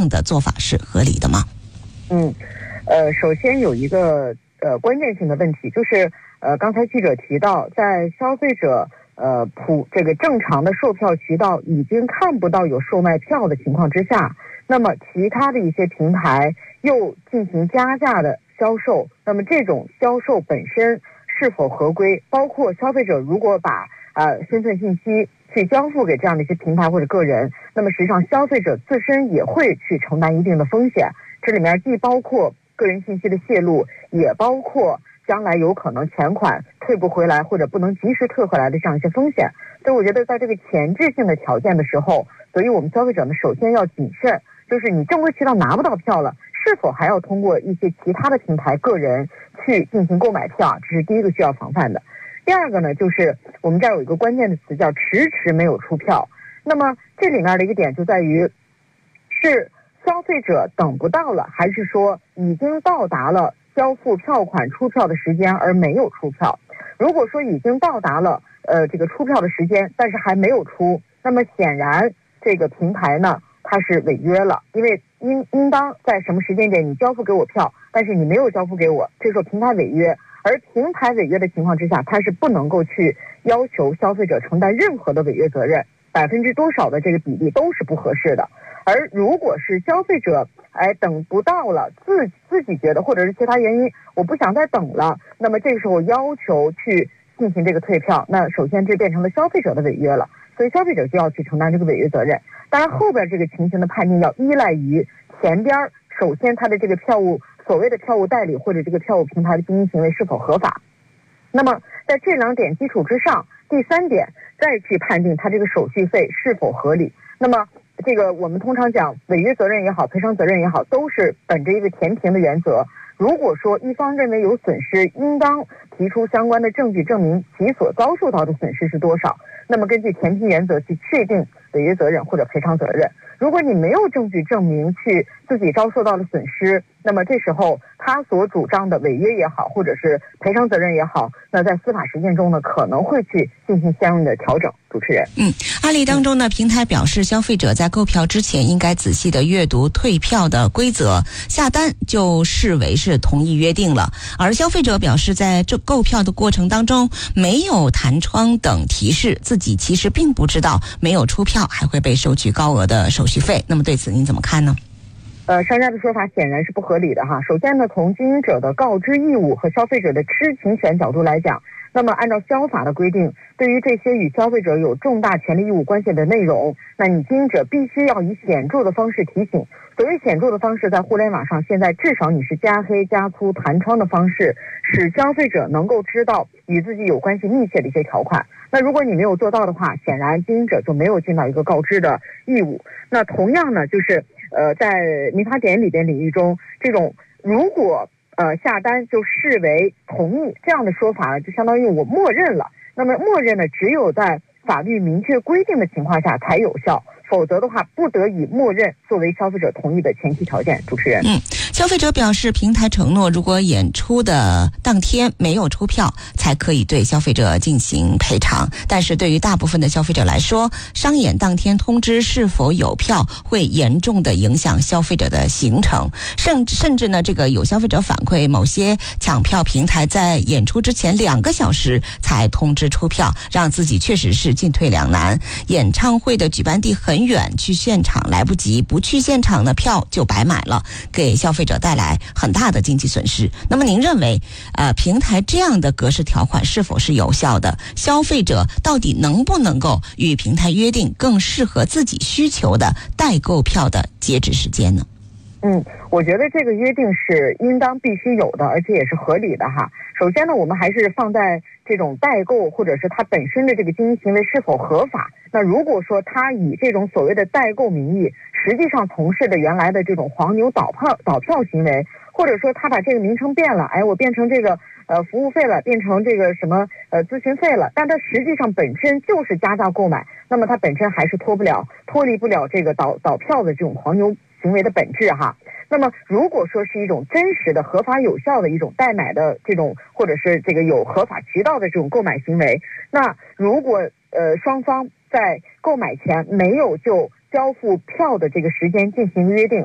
样的做法是合理的吗？ 首先有一个关键性的问题，就是刚才记者提到，在消费者这个正常的售票渠道已经看不到有售卖票的情况之下，那么其他的一些平台又进行加价的销售，那么这种销售本身是否合规，包括消费者如果把身份信息去交付给这样的一些平台或者个人，那么实际上消费者自身也会去承担一定的风险，这里面既包括个人信息的泄露，也包括将来有可能钱款退不回来或者不能及时退回来的这样一些风险。所以我觉得在这个前置性的条件的时候，所以我们消费者呢首先要谨慎，就是你正规渠道拿不到票了，是否还要通过一些其他的平台个人去进行购买票，这是第一个需要防范的。第二个呢，就是我们这儿有一个关键的词叫迟迟没有出票。那么这里面的一个点就在于，是消费者等不到了，还是说已经到达了交付票款出票的时间而没有出票？如果说已经到达了这个出票的时间，但是还没有出，那么显然这个平台呢它是违约了，因为应当在什么时间点你交付给我票，但是你没有交付给我，这时候平台违约。而平台违约的情况之下，它是不能够去要求消费者承担任何的违约责任，%多少的这个比例都是不合适的。而如果是消费者等不到了，自己觉得或者是其他原因我不想再等了，那么这个时候要求去进行这个退票，那首先这变成了消费者的违约了，所以消费者就要去承担这个违约责任。当然后边这个情形的判定要依赖于前边首先它的这个票务所谓的票务代理或者这个票务平台的经营行为是否合法，那么在这两点基础之上，第三点再去判定它这个手续费是否合理。那么这个我们通常讲违约责任也好，赔偿责任也好，都是本着一个填平的原则。如果说一方认为有损失，应当提出相关的证据证明其所遭受到的损失是多少，那么根据填平原则去确定违约责任或者赔偿责任。如果你没有证据证明去自己遭受到了损失，那么这时候他所主张的违约也好，或者是赔偿责任也好，那在司法实践中呢可能会去进行相应的调整。主持人， 案例当中呢，平台表示消费者在购票之前应该仔细的阅读退票的规则，下单就视为是同意约定了。而消费者表示在这购票的过程当中没有弹窗等提示，自己其实并不知道没有出票还会被收取高额的手续费。那么对此您怎么看呢？ 商家的说法显然是不合理的哈。首先呢，从经营者的告知义务和消费者的知情权角度来讲，那么按照消法的规定，对于这些与消费者有重大权利义务关系的内容，那你经营者必须要以显著的方式提醒。所谓显著的方式，在互联网上现在至少你是加黑加粗弹窗的方式，使消费者能够知道与自己有关系密切的一些条款。那如果你没有做到的话，显然经营者就没有尽到一个告知的义务。那同样呢，就是在民法典里边领域中，这种如果下单就视为同意这样的说法，就相当于我默认了。那么默认呢，只有在法律明确规定的情况下才有效，否则的话不得以默认作为消费者同意的前提条件。主持人， 消费者表示，平台承诺如果演出的当天没有出票，才可以对消费者进行赔偿。但是对于大部分的消费者来说，商演当天通知是否有票，会严重的影响消费者的行程。甚至呢，这个有消费者反馈，某些抢票平台在演出之前2个小时才通知出票，让自己确实是进退两难。演唱会的举办地很远，去现场来不及，不去现场的票就白买了，给消费者带来很大的经济损失。那么您认为平台这样的格式条款是否是有效的？消费者到底能不能够与平台约定更适合自己需求的代购票的截止时间呢？ 我觉得这个约定是应当必须有的，而且也是合理的哈。首先呢，我们还是放在这种代购或者是它本身的这个经营行为是否合法。那如果说他以这种所谓的代购名义，实际上从事的原来的这种黄牛倒票行为，或者说他把这个名称变了，我变成这个服务费了，变成这个什么咨询费了，但它实际上本身就是加价购买，那么它本身还是脱离不了这个倒票的这种黄牛行为的本质哈。那么如果说是一种真实的合法有效的一种代买的这种，或者是这个有合法渠道的这种购买行为，那如果双方在购买前没有就交付票的这个时间进行约定，